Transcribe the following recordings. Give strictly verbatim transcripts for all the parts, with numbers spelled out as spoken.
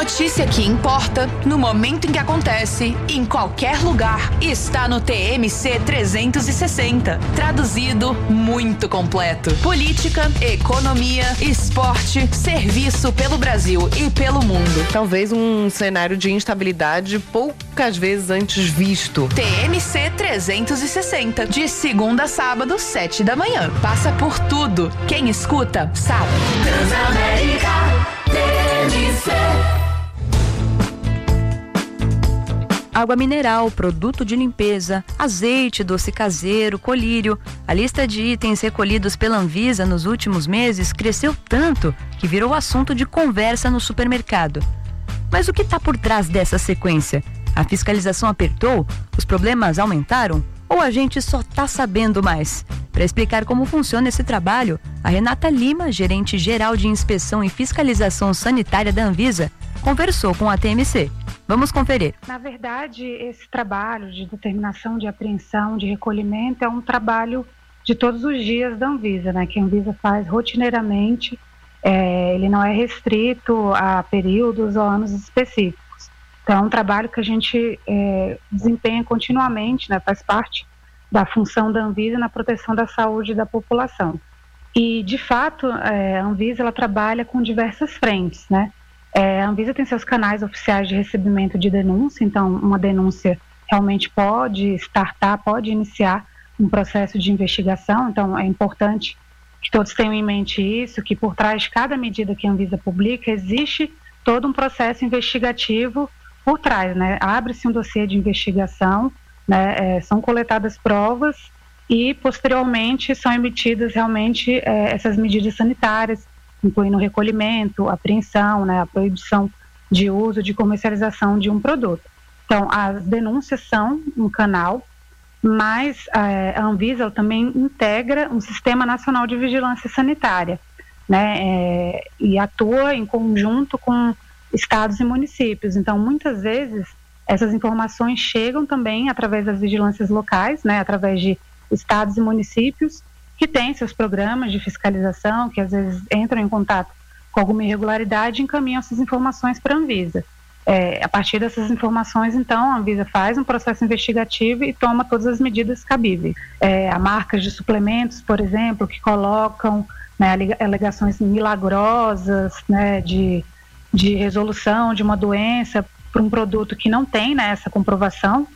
notícia que importa, no momento em que acontece, em qualquer lugar, está no T M C trezentos e sessenta. Traduzido, muito completo. Política, economia, esporte, serviço pelo Brasil e pelo mundo. Talvez um cenário de instabilidade poucas vezes antes visto. T M C trezentos e sessenta, de segunda a sábado, sete da manhã. Passa por tudo. Quem escuta, sabe. Transamérica T M C. Água mineral, produto de limpeza, azeite, doce caseiro, colírio. A lista de itens recolhidos pela Anvisa nos últimos meses cresceu tanto que virou assunto de conversa no supermercado. Mas o que está por trás dessa sequência? A fiscalização apertou? Os problemas aumentaram? Ou a gente só está sabendo mais? Para explicar como funciona esse trabalho, a Renata Lima, gerente geral de inspeção e fiscalização sanitária da Anvisa, conversou com a T M C. Vamos conferir. Na verdade, esse trabalho de determinação, de apreensão, de recolhimento é um trabalho de todos os dias da Anvisa, né? Que a Anvisa faz rotineiramente, é, ele não é restrito a períodos ou anos específicos. Então, é um trabalho que a gente é, desempenha continuamente, né? Faz parte da função da Anvisa na proteção da saúde da população. E, de fato, é, a Anvisa ela trabalha com diversas frentes, né? É, a Anvisa tem seus canais oficiais de recebimento de denúncia, então uma denúncia realmente pode startar, pode iniciar um processo de investigação, então é importante que todos tenham em mente isso, que por trás de cada medida que a Anvisa publica existe todo um processo investigativo por trás, né? Abre-se um dossiê de investigação, né? É, são coletadas provas e posteriormente são emitidas realmente é, essas medidas sanitárias, incluindo o recolhimento, a apreensão, né, a proibição de uso, de comercialização de um produto. Então, as denúncias são um canal, mas é, a Anvisa também integra um Sistema Nacional de Vigilância Sanitária, né, é, e atua em conjunto com estados e municípios. Então, muitas vezes, essas informações chegam também através das vigilâncias locais, né, através de estados e municípios, que têm seus programas de fiscalização, que às vezes entram em contato com alguma irregularidade e encaminham essas informações para a Anvisa. É, a partir dessas informações, então, a Anvisa faz um processo investigativo e toma todas as medidas cabíveis. É, há marcas de suplementos, por exemplo, que colocam, né, alegações milagrosas, né, de, de resolução de uma doença para um produto que não tem, né, essa comprovação.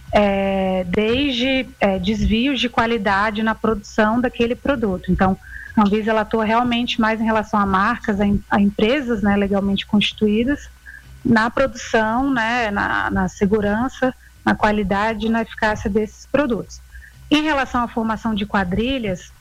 É, desde é, desvios de qualidade na produção daquele produto. Então, a Anvisa ela atua realmente mais em relação a marcas, a, a empresas, né, legalmente constituídas, na produção, né, na, na segurança, na qualidade e na eficácia desses produtos. Em relação à formação de quadrilhas,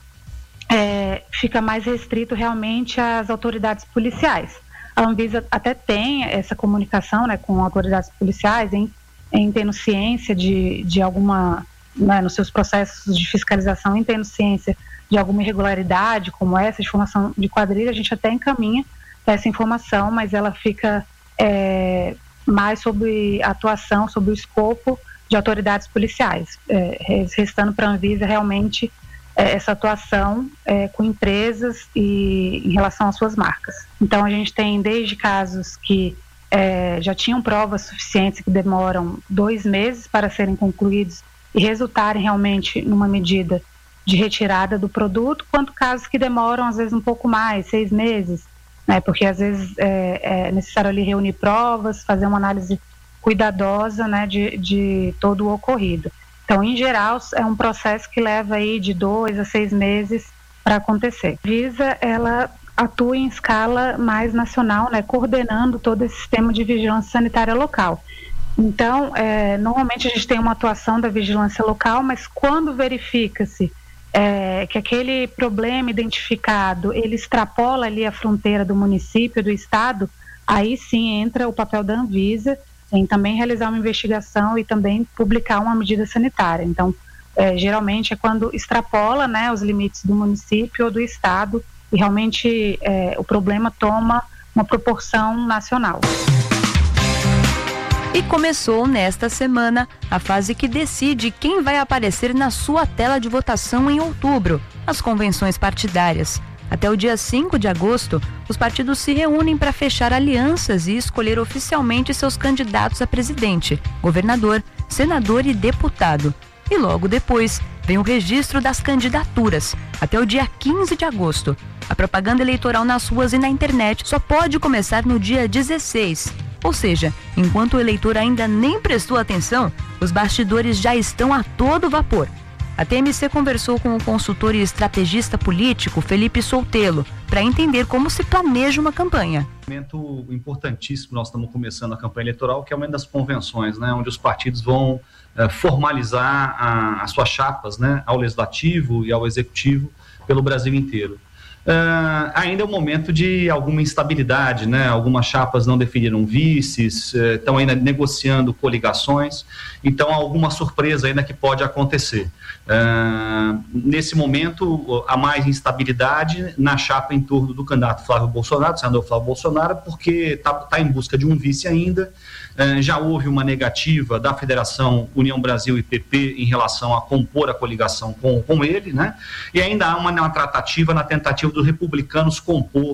é, fica mais restrito realmente às autoridades policiais. A Anvisa até tem essa comunicação, né, com autoridades policiais em em tendo ciência de, de alguma, né, nos seus processos de fiscalização, em tendo ciência de alguma irregularidade, como essa, de formação de quadrilha, a gente até encaminha essa informação, mas ela fica é, mais sob a atuação, sob o escopo de autoridades policiais, é, restando para a Anvisa realmente é, essa atuação é, com empresas e em relação às suas marcas. Então, a gente tem desde casos que É, já tinham provas suficientes que demoram dois meses para serem concluídos e resultarem realmente numa medida de retirada do produto, quanto casos que demoram às vezes um pouco mais, seis meses, né, porque às vezes é, é necessário ali reunir provas, fazer uma análise cuidadosa, né, de, de todo o ocorrido. Então, em geral, é um processo que leva aí de dois a seis meses para acontecer. A Anvisa, ela atua em escala mais nacional, né, coordenando todo esse sistema de vigilância sanitária local. Então, é, normalmente a gente tem uma atuação da vigilância local, mas quando verifica-se é, que aquele problema identificado, ele extrapola ali a fronteira do município, do estado, aí sim entra o papel da Anvisa em também realizar uma investigação e também publicar uma medida sanitária. Então, é, geralmente é quando extrapola, né, os limites do município ou do estado, e realmente é, o problema toma uma proporção nacional. E começou nesta semana a fase que decide quem vai aparecer na sua tela de votação em outubro, as convenções partidárias. Até o dia cinco de agosto, os partidos se reúnem para fechar alianças e escolher oficialmente seus candidatos a presidente, governador, senador e deputado. E logo depois, vem o registro das candidaturas, até o dia quinze de agosto. A propaganda eleitoral nas ruas e na internet só pode começar no dia dezesseis. Ou seja, enquanto o eleitor ainda nem prestou atenção, os bastidores já estão a todo vapor. A T M C conversou com o consultor e estrategista político Felipe Soltelo para entender como se planeja uma campanha. Um momento importantíssimo, nós estamos começando a campanha eleitoral, que é o momento das convenções, né, onde os partidos vão é, formalizar a, as suas chapas, né, ao legislativo e ao executivo pelo Brasil inteiro. Uh, ainda é um momento de alguma instabilidade, né? Algumas chapas não definiram vices, uh, estão ainda negociando coligações, então há alguma surpresa ainda que pode acontecer. Uh, nesse momento, há mais instabilidade na chapa em torno do candidato Flávio Bolsonaro, do senador Flávio Bolsonaro, porque está tá em busca de um vice ainda. Uh, já houve uma negativa da Federação União Brasil e P P em relação a compor a coligação com, com ele, né? E ainda há uma, uma tratativa na tentativa dos republicanos compor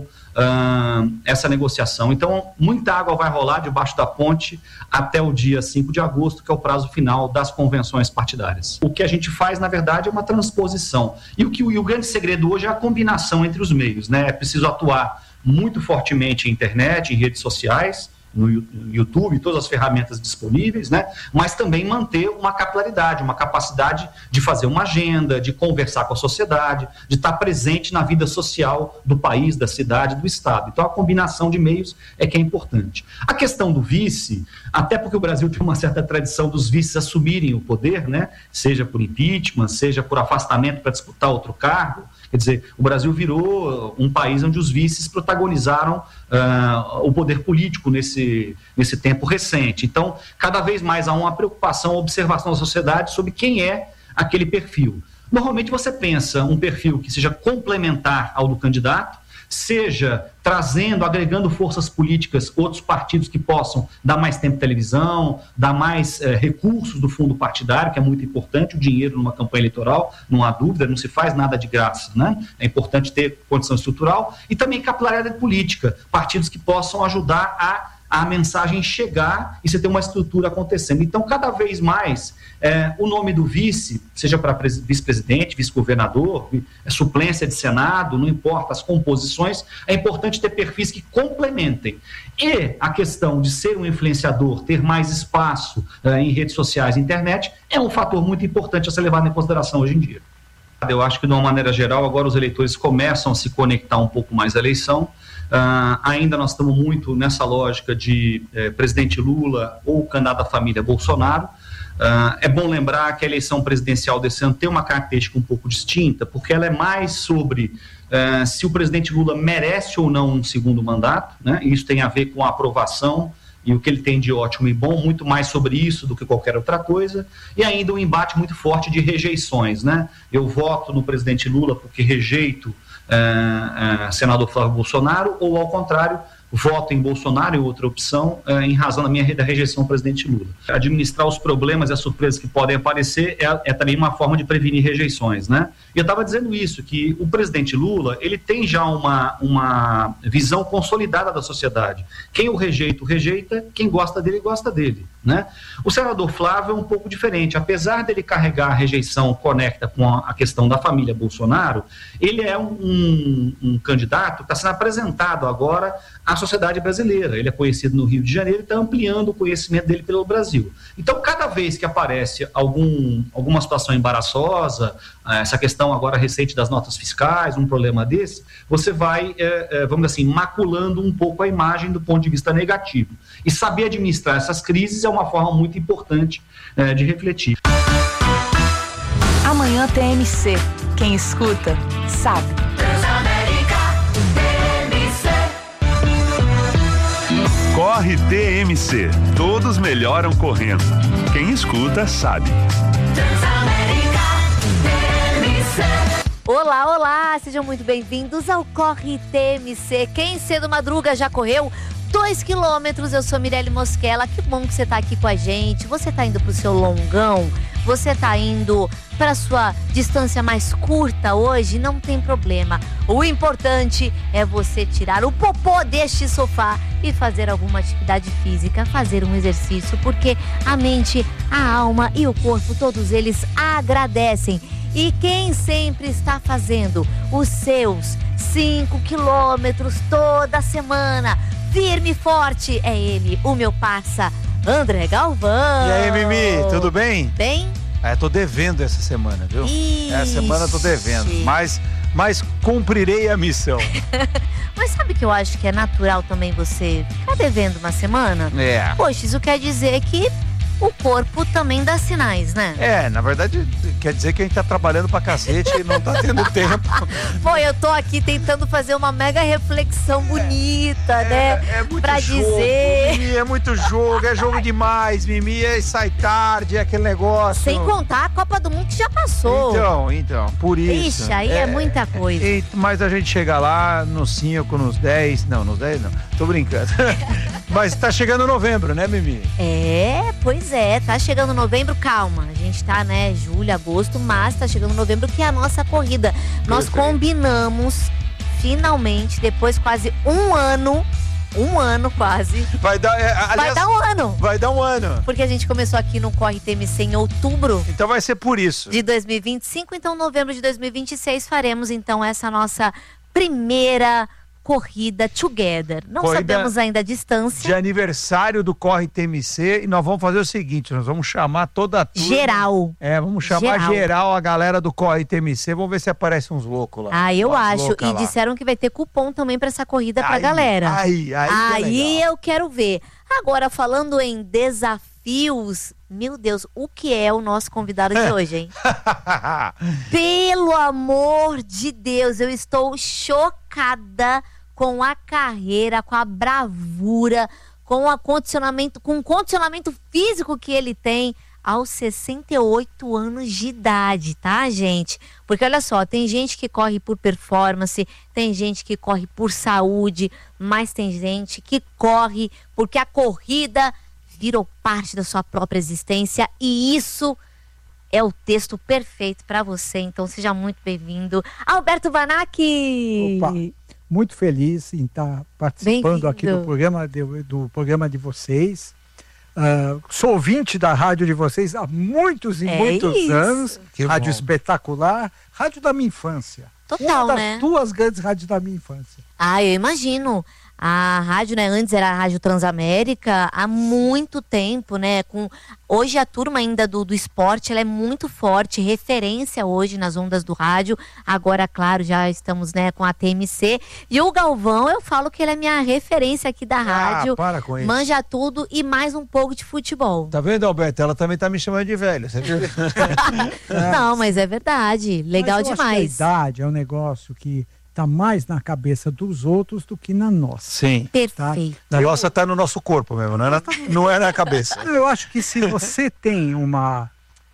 uh, essa negociação. Então, muita água vai rolar debaixo da ponte até o dia cinco de agosto, que é o prazo final das convenções partidárias. O que a gente faz, na verdade, é uma transposição. E o, que, e o grande segredo hoje é a combinação entre os meios, né? É preciso atuar muito fortemente em internet, em redes sociais, no YouTube, todas as ferramentas disponíveis, né? Mas também manter uma capilaridade, uma capacidade de fazer uma agenda, de conversar com a sociedade, de estar presente na vida social do país, da cidade, do estado. Então a combinação de meios é que é importante. A questão do vice, até porque o Brasil tem uma certa tradição dos vices assumirem o poder, né? Seja por impeachment, seja por afastamento para disputar outro cargo. Quer dizer, o Brasil virou um país onde os vices protagonizaram uh, o poder político nesse, nesse tempo recente. Então, cada vez mais há uma preocupação, uma observação da sociedade sobre quem é aquele perfil. Normalmente você pensa um perfil que seja complementar ao do candidato, seja trazendo, agregando forças políticas, outros partidos que possam dar mais tempo de televisão, dar mais eh, recursos do fundo partidário, que é muito importante, o dinheiro numa campanha eleitoral, não há dúvida, não se faz nada de graça, né? É importante ter condição estrutural e também capilaridade política, partidos que possam ajudar a a mensagem chegar e você ter uma estrutura acontecendo. Então, cada vez mais, é, o nome do vice, seja para vice-presidente, vice-governador, suplência de Senado, não importa as composições, é importante ter perfis que complementem. E a questão de ser um influenciador, ter mais espaço é, em redes sociais e internet, é um fator muito importante a ser levado em consideração hoje em dia. Eu acho que, de uma maneira geral, agora os eleitores começam a se conectar um pouco mais à eleição. Uh, ainda nós estamos muito nessa lógica de eh, presidente Lula ou candidato da família Bolsonaro. Uh, é bom lembrar que a eleição presidencial desse ano tem uma característica um pouco distinta, porque ela é mais sobre uh, se o presidente Lula merece ou não um segundo mandato, né? Isso tem a ver com a aprovação e o que ele tem de ótimo e bom, muito mais sobre isso do que qualquer outra coisa, e ainda um embate muito forte de rejeições, né? Eu voto no presidente Lula porque rejeito Uh, uh, senador Flávio Bolsonaro, ou ao contrário, voto em Bolsonaro e outra opção uh, em razão da minha da rejeição ao presidente Lula. Administrar os problemas e as surpresas que podem aparecer é, é também uma forma de prevenir rejeições, né? E eu estava dizendo isso, que o presidente Lula, ele tem já uma, uma visão consolidada da sociedade. Quem o rejeita, o rejeita, quem gosta dele, gosta dele, né? O senador Flávio é um pouco diferente, apesar dele carregar a rejeição conecta com a, a questão da família Bolsonaro, ele é um, um, um candidato que está sendo apresentado agora à sociedade brasileira. Ele é conhecido no Rio de Janeiro e está ampliando o conhecimento dele pelo Brasil. Então, cada vez que aparece algum, alguma situação embaraçosa, essa questão agora recente das notas fiscais, um problema desse, você vai, é, é, vamos dizer assim, maculando um pouco a imagem do ponto de vista negativo. E saber administrar essas crises é uma forma muito importante é, de refletir. Amanhã T M C. Quem escuta, sabe. Corre T M C. Todos melhoram correndo. Quem escuta, sabe. Olá, olá, sejam muito bem-vindos ao Corre T M C. Quem cedo madruga já correu dois quilômetros, eu sou Mirelle Mosquela, que bom que você tá aqui com a gente. Você tá indo pro seu longão, Você tá indo para sua distância mais curta hoje? Não tem problema. O importante é você tirar o popô deste sofá e fazer alguma atividade física, fazer um exercício, porque a mente, a alma e o corpo, todos eles agradecem. E quem sempre está fazendo os seus cinco quilômetros toda semana, firme e forte, é ele, o meu parça, André Galvão. E aí, Mimi, tudo bem? Bem? É, tô devendo essa semana, viu? Ixi. Essa semana eu tô devendo, mas, mas cumprirei a missão. Mas sabe que eu acho que é natural também você ficar devendo uma semana? É. Poxa, isso quer dizer que o corpo também dá sinais, né? É, na verdade, quer dizer que a gente tá trabalhando pra cacete e não tá tendo tempo. Pô, eu tô aqui tentando fazer uma mega reflexão bonita, é, né? É, é muito pra jogo, dizer... Mimi, é muito jogo, é jogo demais, Mimi, é sai tarde, é aquele negócio. Sem contar a Copa do Mundo que já passou. Então, então, por isso. Ixi, aí é, é muita coisa. E, mas a gente chega lá nos cinco, nos dez, não, nos dez não, tô brincando. Mas tá chegando novembro, né, Mimi? É, pois é, tá chegando novembro, calma, a gente tá, né, julho, agosto, mas tá chegando novembro, que é a nossa corrida. Nós combinamos, finalmente, depois quase um ano, um ano quase. Vai dar, é, aliás, vai dar um ano. Vai dar um ano. Porque a gente começou aqui no Corre T M C em outubro. Então vai ser por isso. De dois mil e vinte e cinco, então em novembro de dois mil e vinte e seis faremos, então, essa nossa primeira corrida together. Não corrida sabemos ainda a distância. De aniversário do Corre T M C, e nós vamos fazer o seguinte, nós vamos chamar toda a turma. Geral. É, vamos chamar geral, geral a galera do Corre T M C, vamos ver se aparece uns loucos lá. Ah, eu acho. E lá. Disseram que vai ter cupom também pra essa corrida pra aí, galera. Aí, aí, aí eu quero ver. Agora, falando em desafios, meu Deus, o que é o nosso convidado de hoje, hein? Pelo amor de Deus, eu estou chocada com a carreira, com a bravura, com o condicionamento, com o condicionamento físico que ele tem aos sessenta e oito anos de idade, tá, gente? Porque olha só, tem gente que corre por performance, tem gente que corre por saúde, mas tem gente que corre porque a corrida virou parte da sua própria existência, e isso é o texto perfeito para você. Então seja muito bem-vindo, Alberto Vanacchi. Opa. Muito feliz em estar participando aqui do programa de, do programa de vocês. Uh, sou ouvinte da rádio de vocês há muitos e é muitos isso. anos. Que rádio bom. Espetacular, rádio da minha infância. Total, Uma das né? duas grandes rádios da minha infância. Ah, eu imagino. A rádio, né, antes era a Rádio Transamérica, há muito tempo, né, com... Hoje a turma ainda do, do esporte, ela é muito forte, referência hoje nas ondas do rádio. Agora, claro, já estamos, né, com a T M C. E o Galvão, eu falo que ele é minha referência aqui da rádio. Ah, para com isso. Manja tudo e mais um pouco de futebol. Tá vendo, Alberto? Ela também tá me chamando de velho, você viu? Não, mas é verdade. Legal mas eu demais. Acho que a idade é um negócio que tá mais na cabeça dos outros do que na nossa. Sim. Perfeito. Tá? A nossa tá no nosso corpo mesmo, não é na, não é na cabeça. Eu acho que se você tem uma...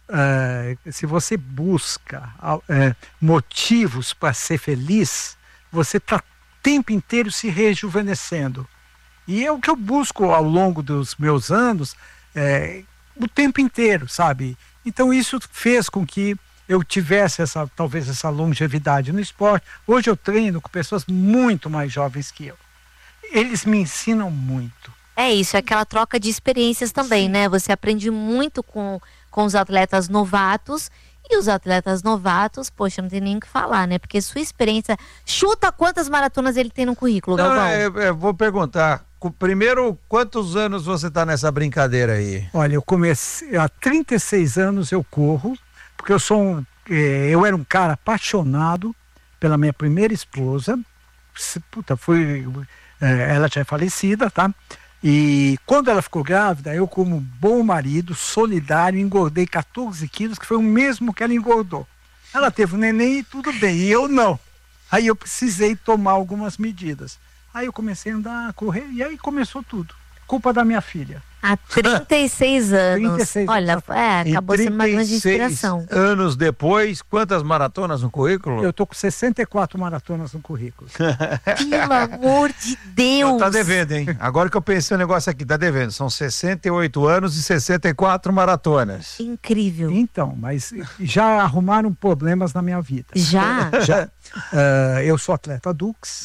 Uh, se você busca uh, motivos para ser feliz, você está o tempo inteiro se rejuvenescendo. E é o que eu busco ao longo dos meus anos, é, o tempo inteiro, sabe? Então isso fez com que eu tivesse essa, talvez essa longevidade no esporte. Hoje eu treino com pessoas muito mais jovens que eu. Eles me ensinam muito. É isso, é aquela troca de experiências também, Sim. né? Você aprende muito com, com os atletas novatos. E os atletas novatos, poxa, não tem nem o que falar, né? Porque sua experiência... Chuta quantas maratonas ele tem no currículo, não, Galvão? Eu, eu vou perguntar. Primeiro, quantos anos você está nessa brincadeira aí? Olha, eu comecei... Há trinta e seis anos eu corro. Porque eu sou um, eh, eu era um cara apaixonado pela minha primeira esposa. Puta, foi, eh, ela já é falecida, tá? E quando ela ficou grávida, eu, como bom marido, solidário, engordei quatorze quilos, que foi o mesmo que ela engordou. Ela teve um neném e tudo bem, e eu não. Aí eu precisei tomar algumas medidas. Aí eu comecei a andar, a correr, e aí começou tudo. culpa da minha filha. Há trinta e seis anos. trinta e seis Olha, anos. é, acabou sendo uma grande trinta e seis inspiração. anos depois, quantas maratonas no currículo? Eu tô com sessenta e quatro maratonas no currículo. Pelo amor de Deus. Tá devendo, hein? Agora que eu pensei o negócio aqui, tá devendo. São sessenta e oito anos e sessenta e quatro maratonas. Incrível. Então, mas já arrumaram problemas na minha vida. Já? Já. Uh, eu sou atleta Dux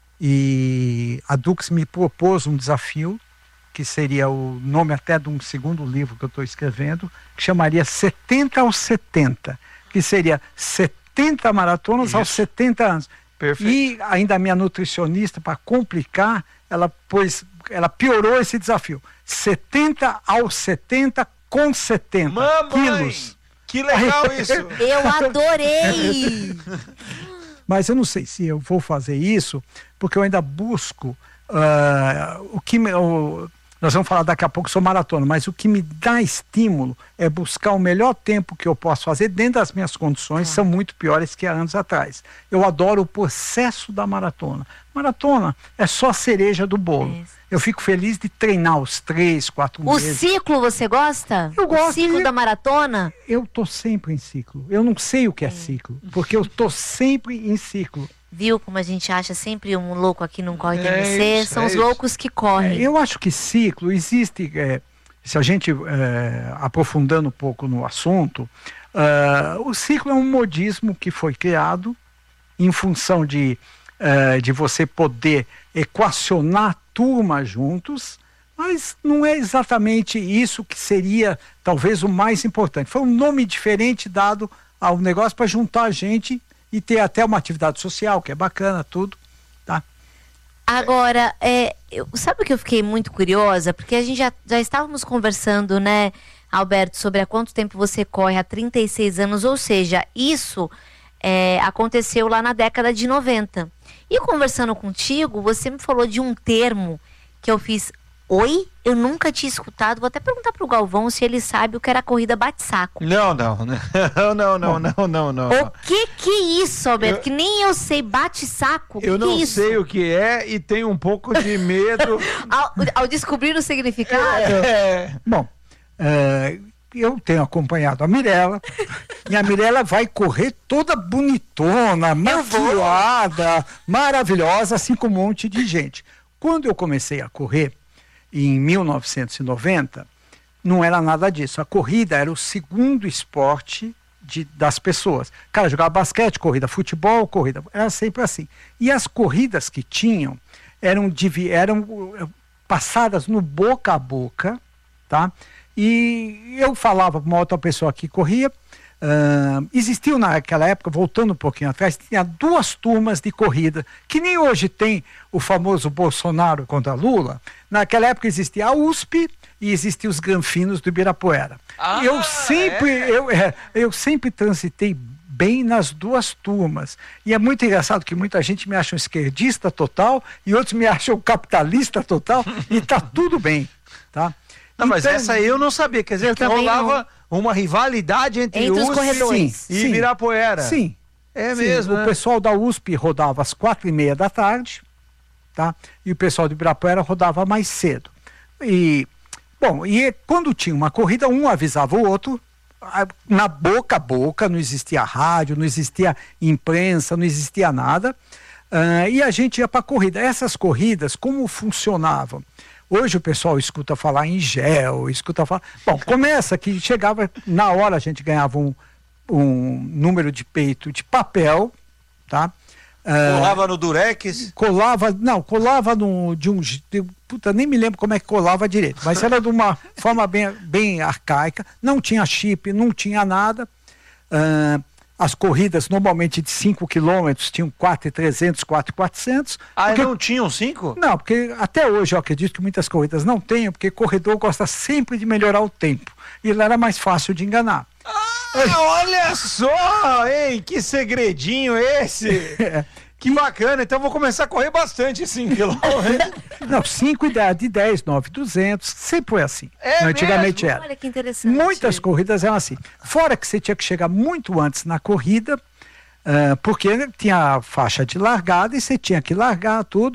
e a Dux me propôs um desafio que seria o nome até de um segundo livro que eu estou escrevendo, que chamaria setenta aos setenta, que seria setenta maratonas Isso. aos setenta anos. Perfeito. E ainda a minha nutricionista, para complicar, ela, pôs, ela piorou esse desafio. setenta aos setenta com setenta Mamãe, quilos. Que legal isso! Eu adorei! Mas eu não sei se eu vou fazer isso, porque eu ainda busco uh, o que me, o, nós vamos falar daqui a pouco sobre maratona, mas o que me dá estímulo é buscar o melhor tempo que eu posso fazer dentro das minhas condições, são muito piores que há anos atrás. Eu adoro o processo da maratona. Maratona é só a cereja do bolo. É. Eu fico feliz de treinar os três, quatro O meses. ciclo você gosta? Eu gosto. O ciclo eu, da maratona? Eu tô sempre em ciclo. Eu não sei o que é, é ciclo, porque eu tô sempre em ciclo. Viu como a gente acha sempre um louco aqui não corre T É M C? isso, São é os isso. loucos que correm. É, eu acho que ciclo existe, é, se a gente é, aprofundando um pouco no assunto, uh, o ciclo é um modismo que foi criado em função de, uh, de você poder equacionar turmas juntos, mas não é exatamente isso que seria talvez o mais importante. Foi um nome diferente dado ao negócio para juntar a gente e ter até uma atividade social, que é bacana, tudo, tá? Agora, é, eu, sabe o que eu fiquei muito curiosa? Porque a gente já, já estávamos conversando, né, Alberto, sobre há quanto tempo você corre, há trinta e seis anos, ou seja, isso é, aconteceu lá na década de noventa. E conversando contigo, você me falou de um termo que eu fiz, oi? Eu nunca tinha escutado, vou até perguntar pro Galvão se ele sabe o que era a corrida bate-saco. Não, não, não, não, não, não, não, não. O que que é isso, Alberto? Eu- Que nem eu sei, bate-saco, o que Eu que é não isso? sei o que é e tenho um pouco de medo. Ao, ao descobrir o significado? É. Bom, é, eu tenho acompanhado a Mirella e a Mirella vai correr toda bonitona, maquiada, maravilhosa, assim como um monte de gente. Quando eu comecei a correr, em mil novecentos e noventa, não era nada disso. A corrida era o segundo esporte de, das pessoas. Cara, jogava basquete, corrida, futebol, corrida, era sempre assim. E as corridas que tinham eram, divi- eram uh, passadas no boca a boca, tá? E eu falava para uma outra pessoa que corria, uh, existiu naquela época, voltando um pouquinho atrás, tinha duas turmas de corrida, que nem hoje tem o famoso Bolsonaro contra Lula. Naquela época existia a U S P e existiam os Granfinos do Ibirapuera. Ah, eu sempre, é? eu, é, eu sempre transitei bem nas duas turmas. E é muito engraçado que muita gente me acha um esquerdista total e outros me acham capitalista total e tá tudo bem, tá? Não, mas Então, essa aí eu não sabia. Quer dizer, Eu que também rolava uma rivalidade entre, Entre os U S P corredores. e Sim. Ibirapuera. Sim. É Sim, mesmo, o né? pessoal da U S P rodava às quatro e meia da tarde, tá? E o pessoal do Ibirapuera rodava mais cedo. E, bom, e quando tinha uma corrida, um avisava o outro, a- na boca a boca, não existia rádio, não existia imprensa, não existia nada, ah, e a gente ia para a corrida. Essas corridas, como funcionavam? Hoje o pessoal escuta falar em gel, escuta falar... Bom, começa que chegava, na hora a gente ganhava um, um número de peito de papel, tá? Ah, Colava no Durex. colava, não, colava no, de um, de, puta, nem me lembro como é que colava direito, mas era de uma forma bem, bem arcaica, não tinha chip, não tinha nada. Ah, as corridas normalmente de cinco quilômetros tinham quatro mil e trezentos, quatro mil e quatrocentos. Ah, porque- não tinham cinco? Não, porque até hoje eu acredito que muitas corridas não tenham, porque corredor gosta sempre de melhorar o tempo. E lá era mais fácil de enganar. Ah, olha só, hein? Que segredinho esse! Que bacana, então eu vou começar a correr bastante cinco quilômetros. Não, cinco e dez, de dez, nove, duzentos, sempre foi assim. É Antigamente mesmo? era. Olha que interessante. Muitas corridas eram assim. Fora que você tinha que chegar muito antes na corrida, ah, porque tinha a faixa de largada e você tinha que largar tudo.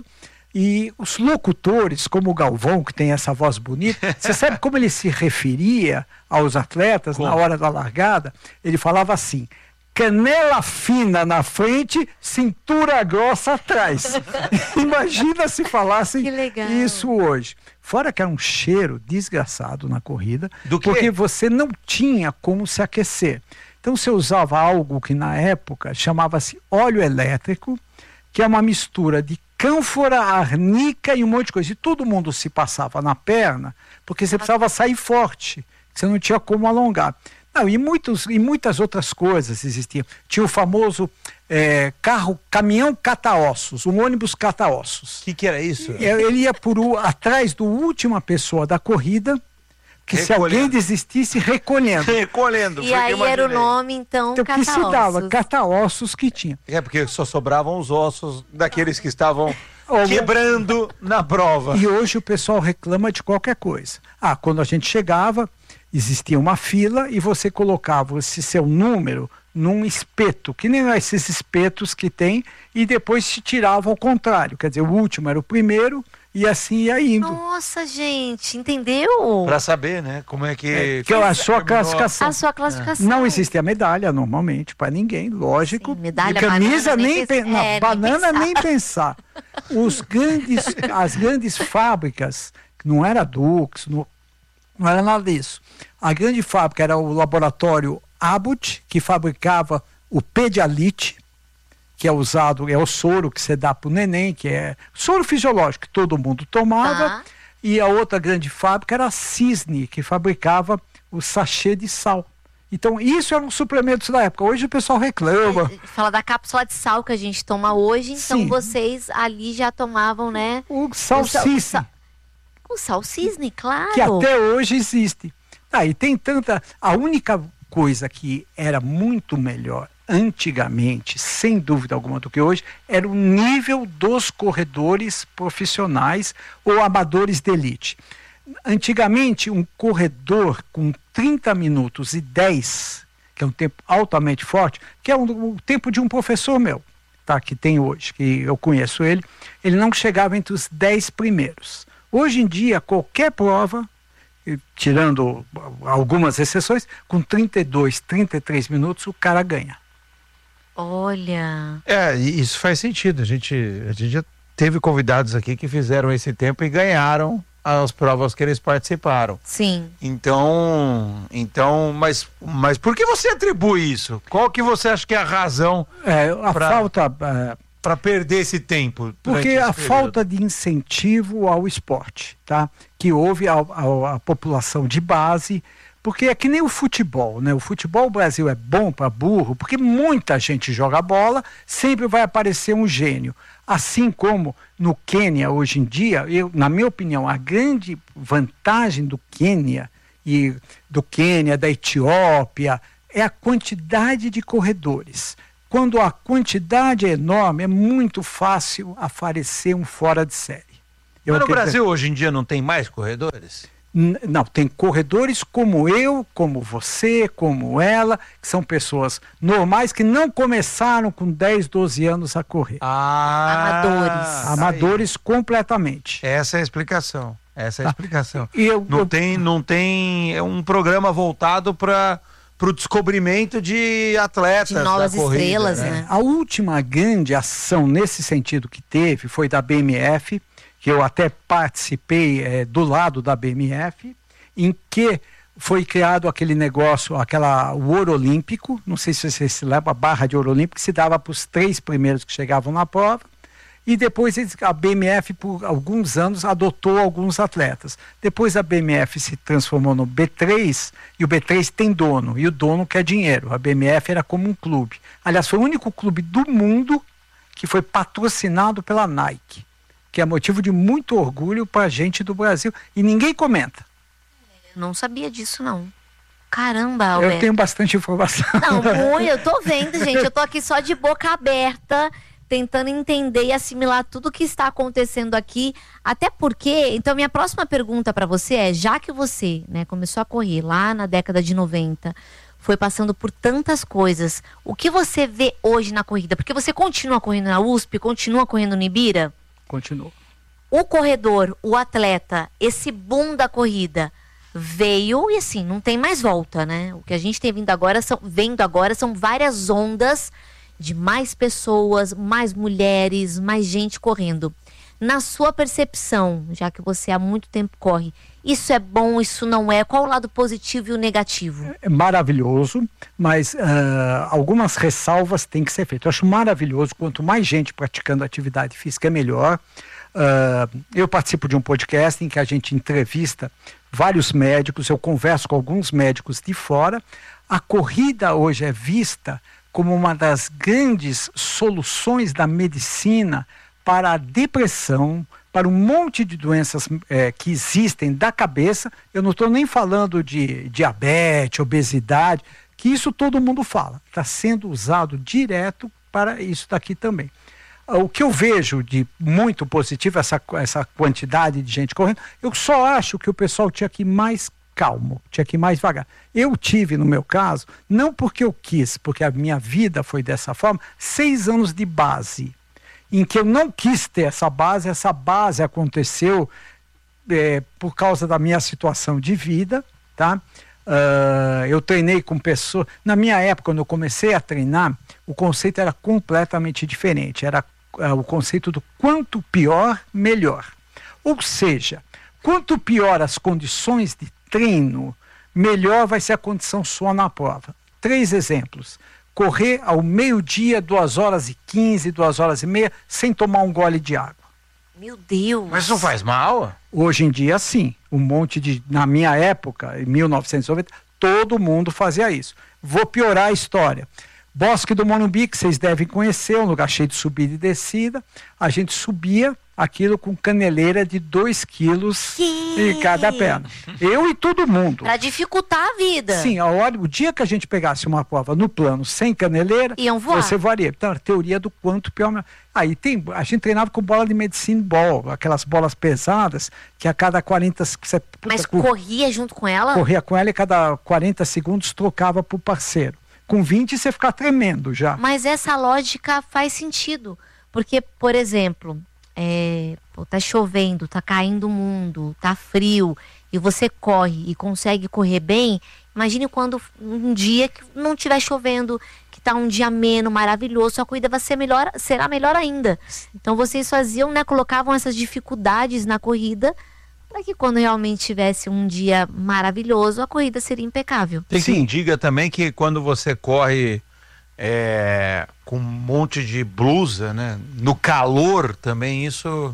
E os locutores, como o Galvão, que tem essa voz bonita, você sabe como ele se referia aos atletas como? Na hora da largada? Ele falava assim: canela fina na frente, cintura grossa atrás. Imagina se falassem isso hoje. Fora que era um cheiro desgraçado na corrida, Do quê? Porque você não tinha como se aquecer. Então você usava algo que na época chamava-se óleo elétrico, que é uma mistura de cânfora, arnica e um monte de coisa. E todo mundo se passava na perna, porque você precisava sair forte, você não tinha como alongar. Não, e, muitos, e muitas outras coisas existiam. Tinha o famoso é, carro, caminhão cata-ossos, um ônibus cata-ossos. O que, que era isso? Ele ia por o, atrás da última pessoa da corrida, que se alguém desistisse, recolhendo. Recolhendo. E aí era o nome, então, então que se dava, cata-ossos que tinha. É, porque só sobravam os ossos daqueles que estavam quebrando na prova. E hoje o pessoal reclama de qualquer coisa. Ah, quando a gente chegava, existia uma fila e você colocava esse seu número num espeto, que nem esses espetos que tem, e depois se tirava ao contrário. Quer dizer, o último era o primeiro e assim ia indo. Nossa, gente, entendeu? Pra saber, né? Como é que... É, que é a sua classificação. A sua classificação. Não existe a medalha, normalmente, para ninguém, lógico. Sim, medalha, e camisa, banana, nem, nem pe... pens... Não, é, banana nem nem pensar. Os grandes, as grandes fábricas, não era Dux, não, não era nada disso. A grande fábrica era o laboratório Abbott, que fabricava o Pedialyte, que é usado, é o soro que você dá para o neném, que é soro fisiológico que todo mundo tomava. Tá. E a outra grande fábrica era a Cisne, que fabricava o sachê de sal. Então, isso eram suplementos da época. Hoje o pessoal reclama. Fala da cápsula de sal que a gente toma hoje, então Sim. vocês ali já tomavam, né? O sal cisne. O sal cisne, claro. Que até hoje existe. Ah, e tem tanta... A única coisa que era muito melhor antigamente, sem dúvida alguma do que hoje, era o nível dos corredores profissionais ou amadores de elite. Antigamente, um corredor com trinta minutos e dez, que é um tempo altamente forte, que é um, o tempo de um professor meu, tá, que tem hoje, que eu conheço ele, ele não chegava entre os dez primeiros. Hoje em dia, qualquer prova, tirando algumas exceções, com trinta e dois, trinta e três minutos, o cara ganha. Olha... É, isso faz sentido. A gente, a gente já teve convidados aqui que fizeram esse tempo e ganharam as provas que eles participaram. Sim. Então, então mas, mas por que você atribui isso? Qual que você acha que é a razão é, a pra, falta para perder esse tempo? Porque a período? falta de incentivo ao esporte, tá? Que houve a, a, a população de base. Porque é que nem o futebol, né? O futebol o Brasil é bom para burro, porque muita gente joga bola, sempre vai aparecer um gênio. Assim como no Quênia, hoje em dia, eu, na minha opinião, a grande vantagem do Quênia, e do Quênia, da Etiópia, é a quantidade de corredores. Quando a quantidade é enorme, é muito fácil aparecer um fora de série. Eu Mas no acredito... Brasil, hoje em dia, não tem mais corredores? Não, tem corredores como eu, como você, como ela, que são pessoas normais que não começaram com dez, doze anos a correr. Ah, amadores. Amadores aí. Completamente. Essa é a explicação. Essa é a ah, explicação. E eu, não, eu... tem, não tem é um programa voltado para o descobrimento de atletas. De novas da corrida, estrelas, né? né? A última grande ação nesse sentido que teve foi da B M F, que eu até participei é, do lado da B M F, em que foi criado aquele negócio, aquela, o ouro olímpico, não sei se você se lembra, a barra de ouro olímpico, que se dava para os três primeiros que chegavam na prova, e depois a B M F, por alguns anos, adotou alguns atletas. Depois a B M F se transformou no B três, e o B três tem dono, e o dono quer dinheiro. A B M F era como um clube. Aliás, foi o único clube do mundo que foi patrocinado pela Nike, que é motivo de muito orgulho para a gente do Brasil, e ninguém comenta. Eu não sabia disso, não. Caramba, Alberto. Eu tenho bastante informação. Não, muito, eu tô vendo, gente, eu tô aqui só de boca aberta, tentando entender e assimilar tudo o que está acontecendo aqui, até porque, então minha próxima pergunta para você é, já que você, né, começou a correr lá na década de noventa, foi passando por tantas coisas, o que você vê hoje na corrida? Porque você continua correndo na U S P, continua correndo no Ibira? Continua. o corredor, o atleta, esse boom da corrida veio e assim, não tem mais volta, né? O que a gente tem vindo agora são, vendo agora são várias ondas de mais pessoas, mais mulheres, mais gente correndo. Na sua percepção, já que você há muito tempo corre, isso é bom, isso não é? Qual o lado positivo e o negativo? É maravilhoso, mas uh, algumas ressalvas têm que ser feitas. Eu acho maravilhoso, quanto mais gente praticando atividade física é melhor. Uh, eu participo de um podcast em que a gente entrevista vários médicos, eu converso com alguns médicos de fora. A corrida hoje é vista como uma das grandes soluções da medicina para a depressão, para um monte de doenças é, que existem da cabeça. Eu não estou nem falando de diabetes, obesidade, que isso todo mundo fala. Está sendo usado direto para isso daqui também. O que eu vejo de muito positivo, essa, essa quantidade de gente correndo, eu só acho que o pessoal tinha que ir mais calmo, tinha que ir mais devagar. Eu tive, no meu caso, não porque eu quis, porque a minha vida foi dessa forma, seis anos de base, em que eu não quis ter essa base. Essa base aconteceu é, por causa da minha situação de vida, tá? Uh, eu treinei com pessoas... Na minha época, quando eu comecei a treinar, o conceito era completamente diferente. Era uh, o conceito do quanto pior, melhor. Ou seja, quanto pior as condições de treino, melhor vai ser a condição sua na prova. Três exemplos. Correr ao meio-dia, duas horas e quinze, duas horas e meia, sem tomar um gole de água. Meu Deus! Mas não faz mal? Hoje em dia, sim. Um monte de... Na minha época, em mil novecentos e noventa, todo mundo fazia isso. Vou piorar a história. Bosque do Morumbi, que vocês devem conhecer, um lugar cheio de subida e descida. A gente subia aquilo com caneleira de dois quilos em cada perna. Eu e todo mundo. Para dificultar a vida. Sim, a hora, o dia que a gente pegasse uma prova no plano sem caneleira, iam voar. Você voaria. Então, a teoria do quanto pior. Aí tem, a gente treinava com bola de medicine ball, aquelas bolas pesadas, que a cada quarenta... Você, puta, Mas corria junto com ela? Corria com ela e cada quarenta segundos trocava pro parceiro. Com vinte você fica tremendo já. Mas essa lógica faz sentido. Porque, por exemplo... É, pô, tá chovendo, tá caindo o mundo, tá frio, e você corre e consegue correr bem. Imagine quando um dia que não estiver chovendo, que tá um dia ameno, maravilhoso, a corrida vai ser melhor, será melhor ainda. Então vocês faziam, né, colocavam essas dificuldades na corrida para que quando realmente tivesse um dia maravilhoso, a corrida seria impecável. Tem quem diga também que quando você corre É, com um monte de blusa, né? No calor também isso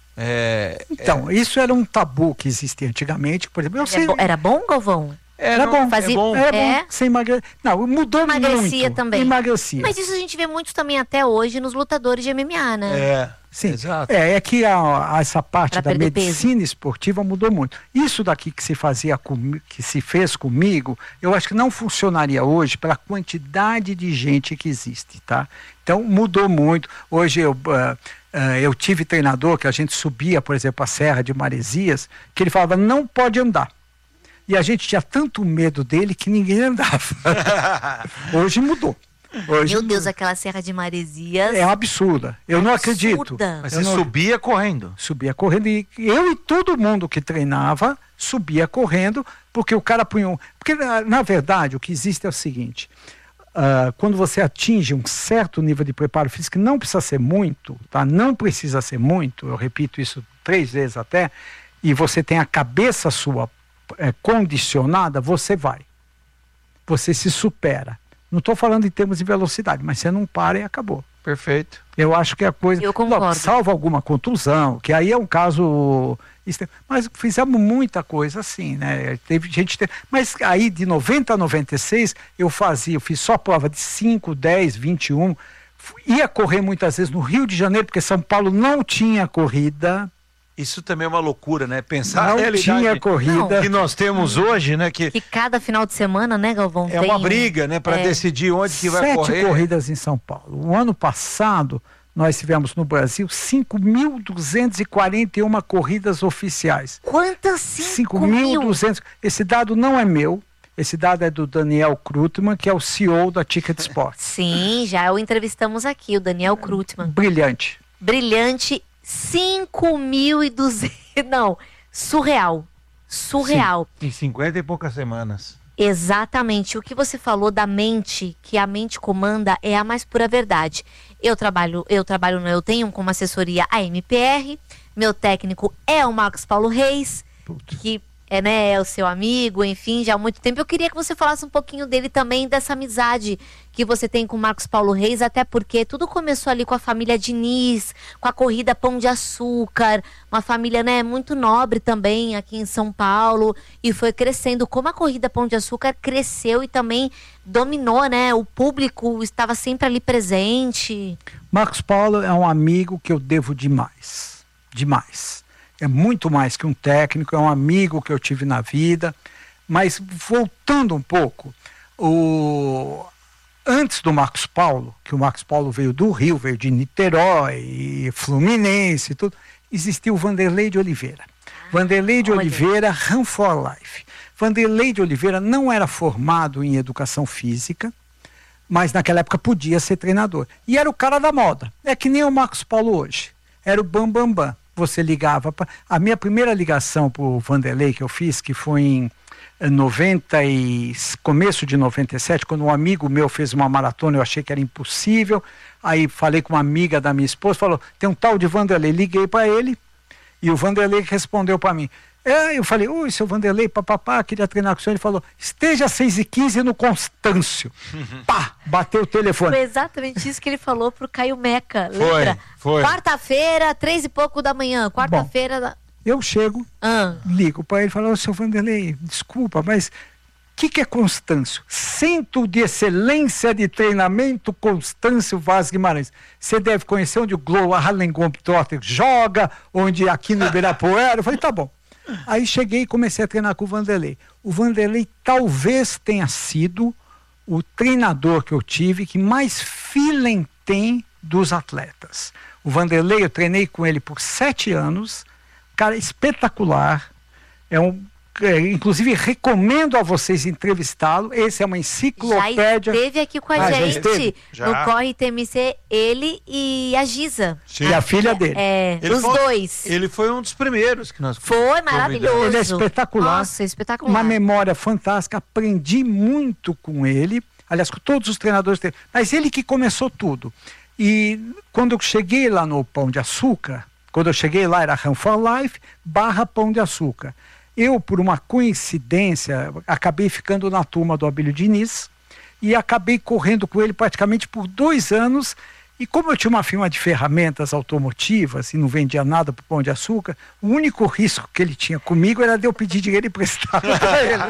é, então, é... isso era um tabu que existia antigamente, por exemplo. Eu sei... Era, bo era bom, Galvão? Era, era bom, fazia... é bom. Era é? bom, sem emagrecer. Não, mudou Emagrecia muito. também. Emagrecia. Mas isso a gente vê muito também até hoje nos lutadores de M M A, né? É, sim. Exato. É, é que a, a, essa parte pra da medicina peso. esportiva mudou muito. Isso daqui que se fazia com, que se fez comigo, eu acho que não funcionaria hoje pela quantidade de gente que existe, tá? Então mudou muito. Hoje eu uh, uh, eu tive treinador que a gente subia, por exemplo, a Serra de Maresias, que ele falava não pode andar. E a gente tinha tanto medo dele que ninguém andava. Hoje mudou. Hoje Meu Deus, aquela Serra de Maresias. É absurda. Eu absurda. não acredito. Mas eu você não... subia correndo? Subia correndo. E eu e todo mundo que treinava subia correndo, porque o cara punha um... Porque, na, na verdade, o que existe é o seguinte. Uh, quando você atinge um certo nível de preparo físico, não precisa ser muito, tá? Não precisa ser muito, eu repito isso três vezes até, e você tem a cabeça sua É, condicionada, você vai. Você se supera. Não estou falando em termos de velocidade, mas você não para e acabou. Perfeito. Eu acho que a coisa... Eu concordo. Não, salvo alguma contusão, que aí é um caso... Mas fizemos muita coisa assim, né? Teve gente... Mas aí de noventa a noventa e seis, eu fazia, eu fiz só prova de cinco, dez, vinte e um. Ia correr muitas vezes no Rio de Janeiro, porque São Paulo não tinha corrida. Isso também é uma loucura, né? Pensar não tinha corrida que nós temos hoje, né? Que, que cada final de semana, né, Galvão? É tem... uma briga, né? Para é... decidir onde que vai Sete correr. Sete corridas em São Paulo. O ano passado, nós tivemos no Brasil cinco mil duzentas e quarenta e uma corridas oficiais. Quantas? cinco mil e duzentas? Esse dado não é meu. Esse dado é do Daniel Krutman, que é o C E O da Ticket Sports. Sim, já o entrevistamos aqui, o Daniel Krutman. Brilhante. Brilhante. cinco mil e duzentos. Não, surreal. Surreal. Sim, em cinquenta e poucas semanas. Exatamente. O que você falou da mente, que a mente comanda, é a mais pura verdade. Eu trabalho, eu trabalho, eu tenho como assessoria a M P R. Meu técnico é o Marcos Paulo Reis, Putz. que é, né, é o seu amigo, enfim, já há muito tempo. Eu queria que você falasse um pouquinho dele também, dessa amizade que você tem com o Marcos Paulo Reis, até porque tudo começou ali com a família Diniz, com a corrida Pão de Açúcar, uma família, né, muito nobre também aqui em São Paulo, e foi crescendo. Como a corrida Pão de Açúcar cresceu e também dominou, né, o público estava sempre ali presente. Marcos Paulo é um amigo que eu devo demais, demais. É muito mais que um técnico, é um amigo que eu tive na vida. Mas voltando um pouco, o... antes do Marcos Paulo, que o Marcos Paulo veio do Rio, veio de Niterói, Fluminense e tudo, existia o Vanderlei de Oliveira. Vanderlei de olha. Oliveira, Run for Life. Vanderlei de Oliveira não era formado em educação física, mas naquela época podia ser treinador. E era o cara da moda. É que nem o Marcos Paulo hoje. Era o bam, bam, bam. Você ligava pra... A minha primeira ligação para o Vanderlei que eu fiz, que foi em noventa e... começo de noventa e sete, quando um amigo meu fez uma maratona, eu achei que era impossível. Aí falei com uma amiga da minha esposa, falou, tem um tal de Vanderlei. Liguei para ele e o Vanderlei respondeu para mim. É, eu falei, oi, seu Vanderlei, papapá, queria treinar com o senhor. Ele falou, esteja às seis e quinze no Constâncio. Pá, bateu o telefone. Foi exatamente isso que ele falou pro Caio Meca, foi, lembra? Foi. Quarta-feira, três e pouco da manhã, quarta-feira... Da... Eu chego, ah. ligo para ele e falo, ô, seu Vanderlei, desculpa, mas o que, que é Constâncio? Centro de Excelência de Treinamento Constâncio Vaz Guimarães. Você deve conhecer onde o Globo Harlem Globetrotter joga, onde aqui no Ibirapuera. Eu falei, tá bom. Aí cheguei e comecei a treinar com o Vanderlei. O Vanderlei talvez tenha sido o treinador que eu tive que mais feeling tem dos atletas. O Vanderlei, eu treinei com ele por sete anos, cara espetacular, é um, é, inclusive recomendo a vocês entrevistá-lo, esse é uma enciclopédia. Já esteve aqui com a ah, gente, já no Corre T M C, ele e a Giza. Sim. E a filha dele. É, ele os foi, dois. Ele foi um dos primeiros que nós Foi maravilhoso. Ele é espetacular. Nossa, espetacular. Uma memória fantástica, aprendi muito com ele, aliás, com todos os treinadores dele, mas ele que começou tudo. E quando eu cheguei lá no Pão de Açúcar, quando eu cheguei lá era Run for Life barra Pão de Açúcar. Eu, por uma coincidência, acabei ficando na turma do Abílio Diniz e acabei correndo com ele praticamente por dois anos. E como eu tinha uma firma de ferramentas automotivas e não vendia nada para o Pão de Açúcar, o único risco que ele tinha comigo era de eu pedir dinheiro emprestado para ele.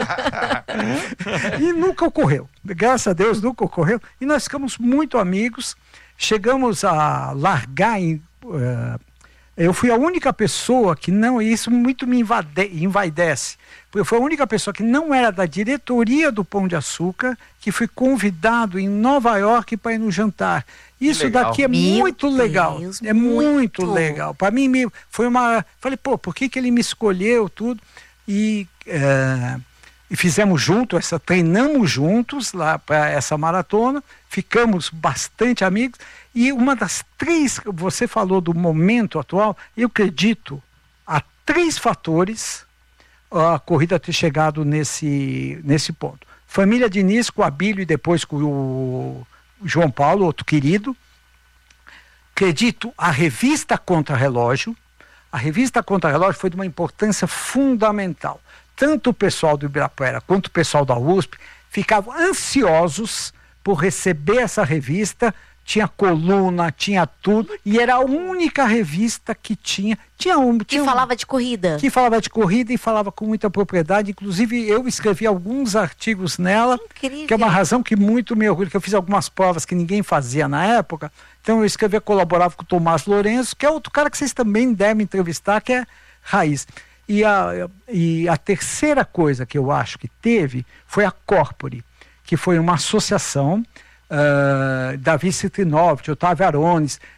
E nunca ocorreu. Graças a Deus, nunca ocorreu. E nós ficamos muito amigos. Chegamos a largar em... Uh, eu fui a única pessoa que não, e isso muito me invade, envaidece, porque eu fui a única pessoa que não era da diretoria do Pão de Açúcar, que fui convidado em Nova York para ir no jantar. Isso daqui é Meu muito legal, Deus, é muito, muito legal. Para mim, me, foi uma... Falei, pô, por que, que ele me escolheu, tudo? E, é, e fizemos junto, essa, treinamos juntos lá para essa maratona, ficamos bastante amigos. E uma das três, você falou do momento atual, eu acredito, há três fatores a corrida ter chegado nesse, nesse ponto. Família Diniz com o Abílio e depois com o João Paulo, outro querido. Acredito, a revista Contra-Relógio. A revista Contra-Relógio foi de uma importância fundamental. Tanto o pessoal do Ibirapuera quanto o pessoal da U S P ficavam ansiosos por receber essa revista. Tinha coluna, tinha tudo, e era a única revista que tinha... tinha um, tinha que falava de corrida. Que falava de corrida e falava com muita propriedade. Inclusive, eu escrevi alguns artigos nela, Incrível. Que é uma razão que muito me orgulho, que eu fiz algumas provas que ninguém fazia na época. Então, eu escrevia, colaborava com o Tomás Lourenço, que é outro cara que vocês também devem entrevistar, que é raiz. E a, e a terceira coisa que eu acho que teve foi a Corpore, que foi uma associação... Uh, Davi Citrinov, Otávio Arones,